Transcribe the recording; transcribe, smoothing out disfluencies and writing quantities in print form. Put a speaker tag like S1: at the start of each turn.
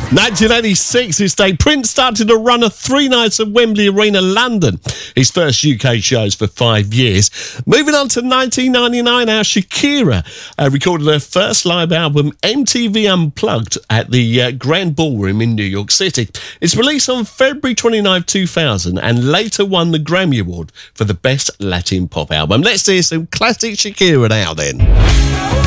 S1: 1986, this day, Prince started a run of 3 nights at Wembley Arena, London. His first UK shows for 5 years. Moving on to 1999, our Shakira recorded her first live album, MTV Unplugged, at the Grand Ballroom in New York City. It's released on February 29, 2000, and later won the Grammy Award for the Best Latin Pop Album. Let's hear some classic Shakira now then.